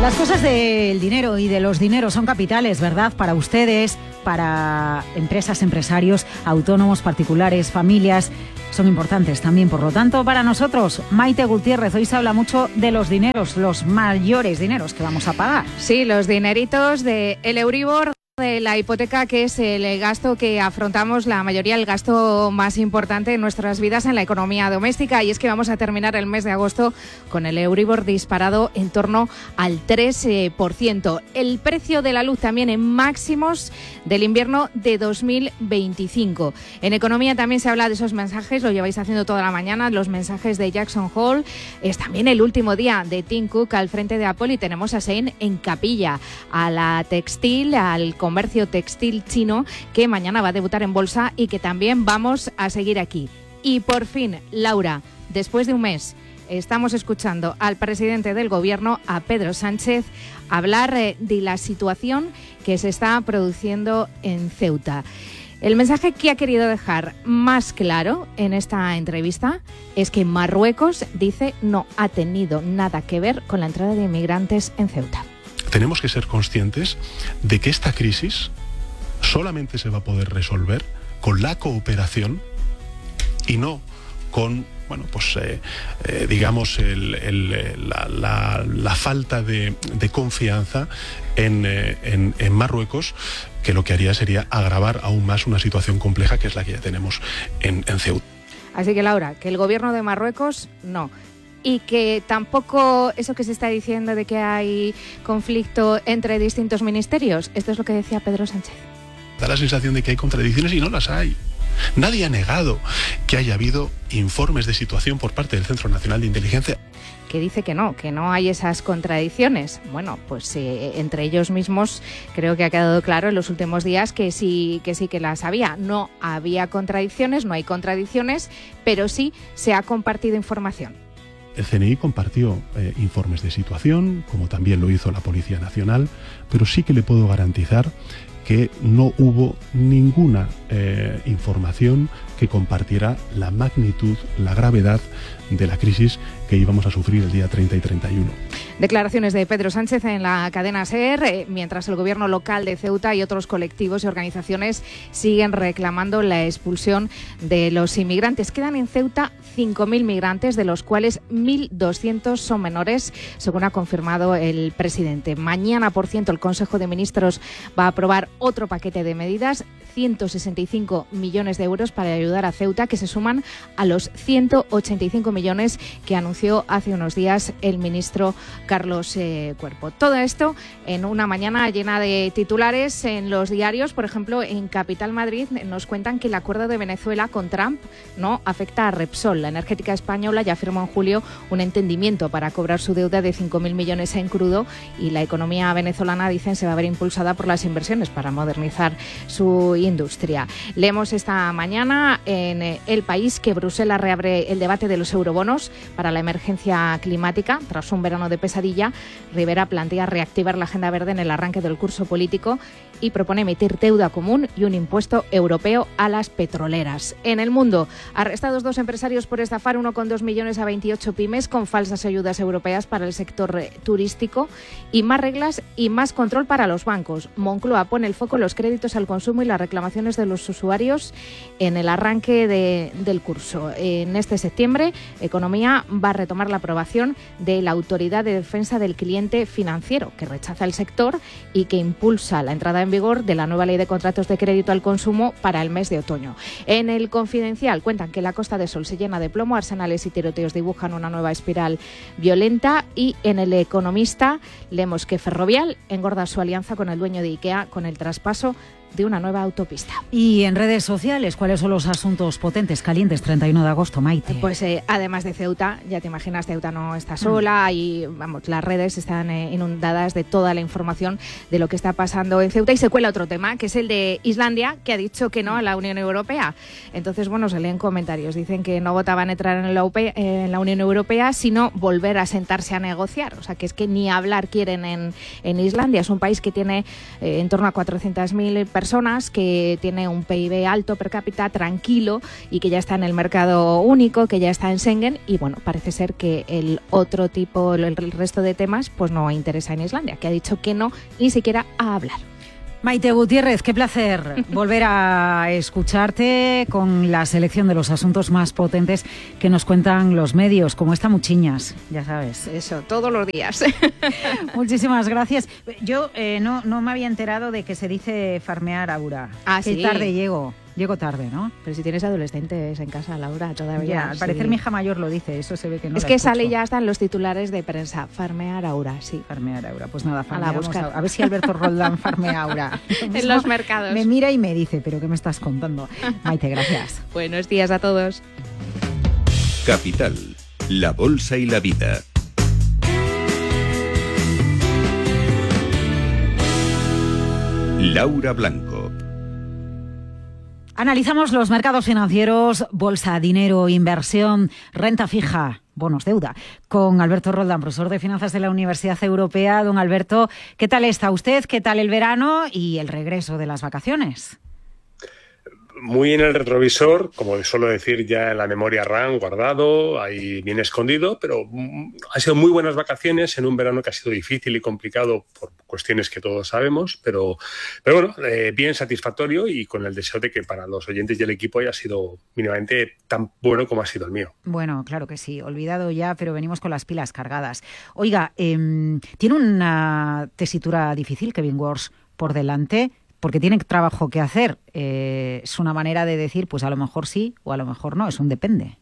Las cosas del dinero y de los dineros son capitales, ¿verdad? Para ustedes, para empresas, empresarios, autónomos, particulares, familias, son importantes también. Por lo tanto, para nosotros, Maite Gutiérrez, hoy se habla mucho de los dineros, los mayores dineros que vamos a pagar. Sí, los dineritos del Euribor, de la hipoteca, que es el gasto que afrontamos la mayoría, el gasto más importante en nuestras vidas en la economía doméstica. Y es que vamos a terminar el mes de agosto con el Euribor disparado en torno al 3%. El precio de la luz también en máximos del invierno de 2025. En economía también se habla de esos mensajes, lo lleváis haciendo toda la mañana, los mensajes de Jackson Hole. Es también el último día de Tim Cook al frente de Apple y tenemos a Shein en capilla, a la textil, al comercio textil chino, que mañana va a debutar en bolsa y que también vamos a seguir aquí. Y por fin, Laura, después de un mes, estamos escuchando al presidente del Gobierno, a Pedro Sánchez, hablar de la situación que se está produciendo en Ceuta. El mensaje que ha querido dejar más claro en esta entrevista es que Marruecos, dice, no ha tenido nada que ver con la entrada de inmigrantes en Ceuta. Tenemos que ser conscientes de que esta crisis solamente se va a poder resolver con la cooperación y no con, bueno, pues digamos, la falta de confianza en Marruecos, que lo que haría sería agravar aún más una situación compleja que es la que ya tenemos en Ceuta. Así que, Laura, que el gobierno de Marruecos no. Y que tampoco eso que se está diciendo de que hay conflicto entre distintos ministerios. Esto es lo que decía Pedro Sánchez. Da la sensación de que hay contradicciones y no las hay. Nadie ha negado que haya habido informes de situación por parte del Centro Nacional de Inteligencia. Que dice que no hay esas contradicciones. Bueno, pues entre ellos mismos creo que ha quedado claro en los últimos días que sí que las había. No había contradicciones, no hay contradicciones, pero sí se ha compartido información. El CNI compartió informes de situación, como también lo hizo la Policía Nacional, pero sí que le puedo garantizar que no hubo ninguna información que compartiera la magnitud, la gravedad de la crisis que íbamos a sufrir el día 30 y 31. Declaraciones de Pedro Sánchez en la cadena SER, mientras el gobierno local de Ceuta y otros colectivos y organizaciones siguen reclamando la expulsión de los inmigrantes. Quedan en Ceuta 5.000 migrantes, de los cuales 1.200 son menores, según ha confirmado el presidente. Mañana, por cierto, el Consejo de Ministros va a aprobar otro paquete de medidas, 165 millones de euros para ayudar a Ceuta, que se suman a los 185 millones que anunció hace unos días el ministro Carlos Cuerpo. Todo esto en una mañana llena de titulares en los diarios. Por ejemplo, en Capital Madrid nos cuentan que el acuerdo de Venezuela con Trump no afecta a Repsol. La energética española ya firmó en julio un entendimiento para cobrar su deuda de 5.000 millones en crudo, y la economía venezolana, dicen, se va a ver impulsada por las inversiones para modernizar su industria. Leemos esta mañana en El País que Bruselas reabre el debate de los eurobonos para la emergencia climática. Tras un verano de pesadilla, Rivera plantea reactivar la agenda verde en el arranque del curso político y propone emitir deuda común y un impuesto europeo a las petroleras. En El Mundo, arrestados 2 empresarios por estafar 1,2 millones a 28 pymes con falsas ayudas europeas para el sector turístico, y más reglas y más control para los bancos. Moncloa pone el foco en los créditos al consumo y las reclamaciones de los usuarios en el arranque del curso. En este septiembre, Economía va a retomar la aprobación de la Autoridad de Defensa del Cliente Financiero, que rechaza el sector y que impulsa la entrada en vigor de la nueva ley de contratos de crédito al consumo para el mes de otoño. En El Confidencial cuentan que la Costa del Sol se llena de plomo, arsenales y tiroteos dibujan una nueva espiral violenta, y en El Economista leemos que Ferrovial engorda su alianza con el dueño de IKEA con el traspaso de una nueva autopista. Y en redes sociales, ¿cuáles son los asuntos potentes, calientes, 31 de agosto, Maite? Pues además de Ceuta, ya te imaginas, Ceuta no está sola y vamos, las redes están inundadas de toda la información de lo que está pasando en Ceuta, y se cuela otro tema, que es el de Islandia, que ha dicho que no a la Unión Europea. Entonces, bueno, se leen comentarios, dicen que no votaban entrar en la Unión Europea, sino volver a sentarse a negociar. O sea, que es que ni hablar quieren en Islandia. Es un país que tiene en torno a 400.000 personas personas, que tiene un PIB alto per cápita, tranquilo, y que ya está en el mercado único, que ya está en Schengen, y bueno, parece ser que el resto de temas pues no interesa en Islandia, que ha dicho que no, ni siquiera a hablar. Maite Gutiérrez, qué placer volver a escucharte con la selección de los asuntos más potentes que nos cuentan los medios, como esta Muchiñas, ya sabes. Eso, todos los días. Muchísimas gracias. Yo no me había enterado de que se dice farmear aura. Qué tarde llego. Llego tarde, ¿no? Pero si tienes adolescentes en casa, Laura, todavía. Ya, al parecer mi hija mayor lo dice, eso se ve que no. Es que sale ya hasta en los titulares de prensa, farmear aura, sí. Farmear aura, pues nada, farmeamos. A ver si Alberto Roldán farmea aura. En los mercados. Me mira y me dice, ¿pero qué me estás contando? Maite, gracias. Buenos días a todos. Capital, la bolsa y la vida. Laura Blanco. Analizamos los mercados financieros, bolsa, dinero, inversión, renta fija, bonos, deuda, con Alberto Roldán, profesor de finanzas de la Universidad Europea. Don Alberto, ¿qué tal está usted? ¿Qué tal el verano y el regreso de las vacaciones? Muy en el retrovisor, como suelo decir, ya en la memoria RAM, guardado, ahí bien escondido, pero han sido muy buenas vacaciones en un verano que ha sido difícil y complicado por cuestiones que todos sabemos, pero bueno, bien satisfactorio y con el deseo de que para los oyentes y el equipo haya sido mínimamente tan bueno como ha sido el mío. Bueno, claro que sí, olvidado ya, pero venimos con las pilas cargadas. Oiga, tiene una tesitura difícil Kevin Warsh por delante, porque tiene trabajo que hacer. Es una manera de decir, pues a lo mejor sí o a lo mejor no, es un depende.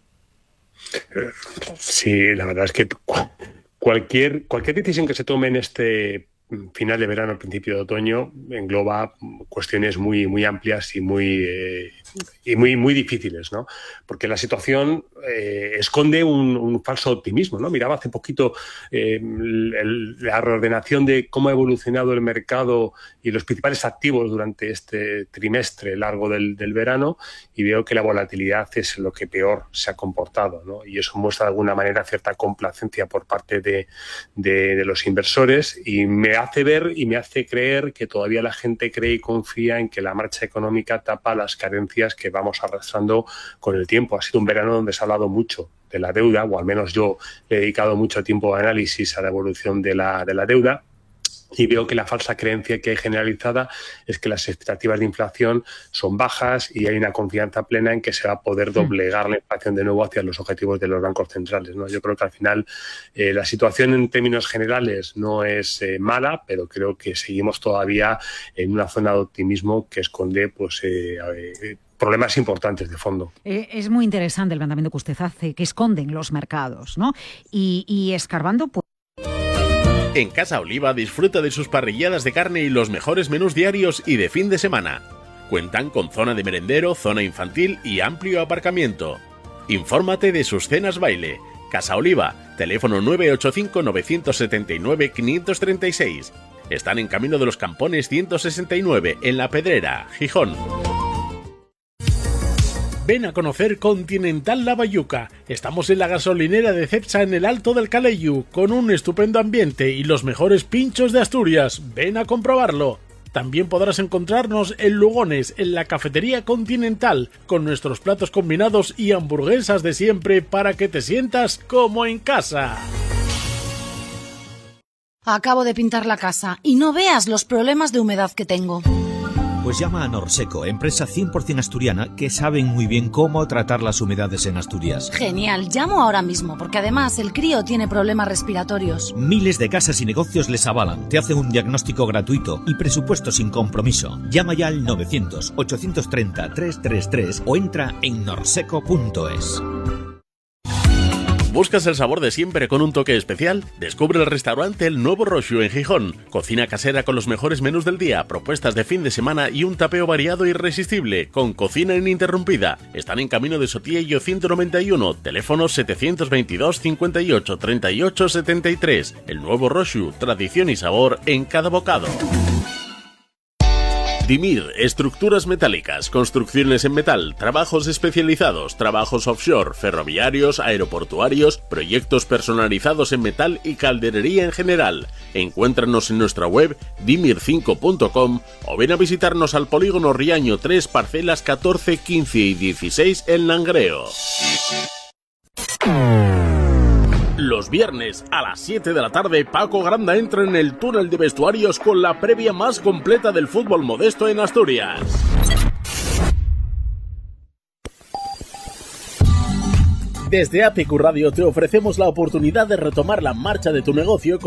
Sí, la verdad es que cualquier decisión que se tome en este final de verano, principio de otoño, engloba cuestiones muy amplias y muy difíciles, ¿no? Porque la situación esconde un falso optimismo, ¿no? Miraba hace poquito la reordenación de cómo ha evolucionado el mercado y los principales activos durante este trimestre largo del verano y veo que la volatilidad es lo que peor se ha comportado, ¿no? Y eso muestra de alguna manera cierta complacencia por parte de los inversores y me hace ver y me hace creer que todavía la gente cree y confía en que la marcha económica tapa las carencias que vamos arrastrando con el tiempo. Ha sido un verano donde se ha hablado mucho de la deuda, o al menos yo he dedicado mucho tiempo a análisis a la evolución de la deuda. Y veo que la falsa creencia que hay generalizada es que las expectativas de inflación son bajas y hay una confianza plena en que se va a poder doblegar la inflación de nuevo hacia los objetivos de los bancos centrales, ¿no? Yo creo que al final la situación en términos generales no es mala, pero creo que seguimos todavía en una zona de optimismo que esconde problemas importantes de fondo. Es muy interesante el planteamiento que usted hace, que esconden los mercados, ¿no? Y escarbando, pues... En Casa Oliva disfruta de sus parrilladas de carne y los mejores menús diarios y de fin de semana. Cuentan con zona de merendero, zona infantil y amplio aparcamiento. Infórmate de sus cenas baile. Casa Oliva, teléfono 985-979-536. Están en Camino de los Campones 169, en La Pedrera, Gijón. Ven a conocer Continental La Bayuca. Estamos en la gasolinera de Cepsa en el Alto del Caleyú, con un estupendo ambiente y los mejores pinchos de Asturias. Ven a comprobarlo. También podrás encontrarnos en Lugones, en la cafetería Continental, con nuestros platos combinados y hamburguesas de siempre para que te sientas como en casa. Acabo de pintar la casa y no veas los problemas de humedad que tengo. Pues llama a Norseco, empresa 100% asturiana que saben muy bien cómo tratar las humedades en Asturias. Genial, llamo ahora mismo porque además el crío tiene problemas respiratorios. Miles de casas y negocios les avalan, te hacen un diagnóstico gratuito y presupuesto sin compromiso. Llama ya al 900-830-333 o entra en norseco.es. ¿Buscas el sabor de siempre con un toque especial? Descubre el restaurante El Nuevo Roxu en Gijón. Cocina casera con los mejores menús del día, propuestas de fin de semana y un tapeo variado e irresistible, con cocina ininterrumpida. Están en Camino de Sotillo 191, teléfono 722 58 38 73. El Nuevo Roxu, tradición y sabor en cada bocado. Dimir, estructuras metálicas, construcciones en metal, trabajos especializados, trabajos offshore, ferroviarios, aeroportuarios, proyectos personalizados en metal y calderería en general. Encuéntranos en nuestra web dimir5.com o ven a visitarnos al polígono Riaño 3, parcelas 14, 15 y 16 en Langreo. Los viernes a las 7 de la tarde, Paco Granda entra en el túnel de vestuarios con la previa más completa del fútbol modesto en Asturias. Desde APQ Radio te ofrecemos la oportunidad de retomar la marcha de tu negocio